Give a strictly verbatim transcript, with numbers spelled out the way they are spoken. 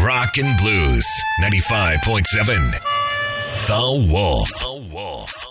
rock and blues. ninety-five point seven The Wolf. The Wolf.